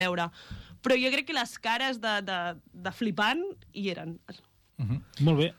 veure. Però jo crec que les cares de flipant hi eren. Molt bé.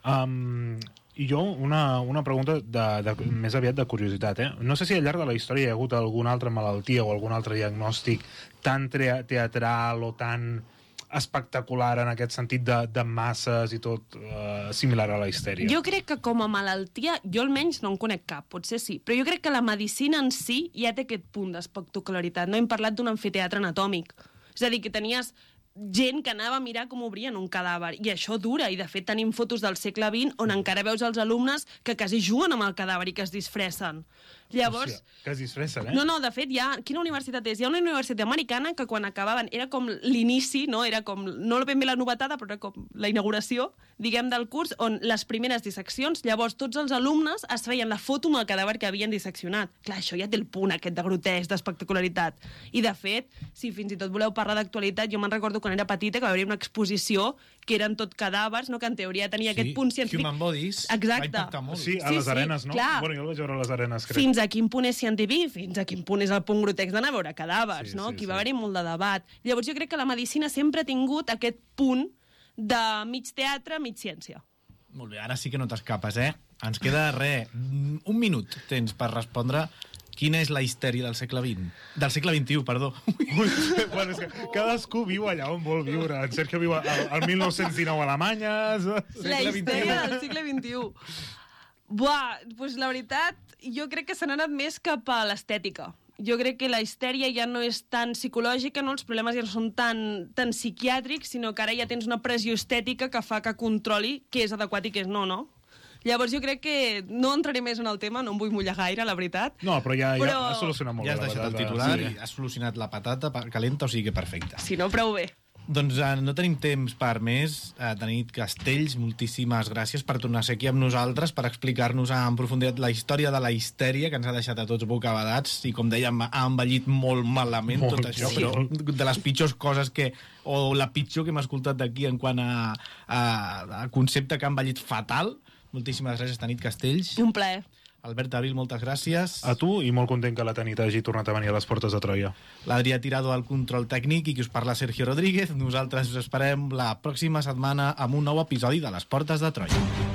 I jo, una pregunta més aviat de curiositat. No sé si al llarg de la història hi ha hagut alguna altra malaltia o algun altre diagnòstic tan teatral o tan espectacular en aquest sentit de masses i tot similar a la histèria. Jo crec que com a malaltia, jo almenys no en conec cap, potser sí, però jo crec que la medicina en si ja té aquest punt d'espectacularitat. No hem parlat d'un amfiteatre anatòmic. És a dir, que tenies gent que anava a mirar com obrien un cadàver, i això dura, i de fet tenim fotos del segle XX on encara veus els alumnes que quasi juguen amb el cadàver i que es disfressen. Llavors... Hòstia, que es disfressen, No, de fet, quina universitat és? Hi ha una universitat americana que quan acabaven era com l'inici, no? Era com, no ben bé la novetada, però era com la inauguració, diguem, del curs, on les primeres disseccions, llavors tots els alumnes es feien la foto amb el cadàver que havien disseccionat. Clar, això ja té el punt aquest de grotesc, d'espectacularitat. I de fet, si fins i tot voleu parlar d'actualitat, jo me'n recordo quan era petita que va haver una exposició que eren tot cadàvers, no? Que en teoria tenia aquest punt científic. Human Bodies. Exacte. Va impactar molt. Sí, a les arenes, no? Clar. Bueno, jo el vaig veure a les arenes, crec. Fins a quin punt és científic, fins a quin punt és el punt grotesc d'anar a veure cadàvers, no? Aquí va haver-hi molt de debat. Llavors jo crec que la medicina sempre ha tingut aquest punt de mig teatre, mig ciència. Molt bé, ara sí que no t'escapes, Ens queda un minut tens per respondre. Quina és la histèria del segle XX? Del segle XXI, perdó. Bueno, és que cadascú viu allà on vol viure. En Sergio viu al 1919 a Alemanya... La història del segle XXI. Buah, doncs la veritat, jo crec que se n'ha anat més cap a l'estètica. Jo crec que la histèria ja no és tan psicològica, no? Els problemes ja no són tan psiquiàtrics, sinó que ara ja tens una pressió estètica que fa que controli què és adequat i què és no. Llavors jo crec que no entraré més en el tema, no em vull mullar gaire, la veritat. No, però ja has solucionat molt bé ja has la deixat patata. el titular i has solucionat la patata calenta, o sigui que perfecte. Si no, prou bé. Doncs no tenim temps per més. Tanit Castells, moltíssimes gràcies per tornar a ser aquí amb nosaltres, per explicar-nos en profunditat la història de la histèria, que ens ha deixat a tots bocabadats, i com dèiem, ha envellit molt malament tot això, sí. però de les pitjors coses o la pitjor que hem escoltat d'aquí en quant a concepte que ha envellit fatal. Moltíssimes gràcies, Tanit Castells. Un plaer. Albert Abril, moltes gràcies. A tu, i molt content que la Tanit hagi tornat a venir a les portes de Troia. L'Adrià Tirado al control tècnic i qui us parla Sergio Rodríguez. Nosaltres us esperem la pròxima setmana amb un nou episodi de Les Portes de Troia.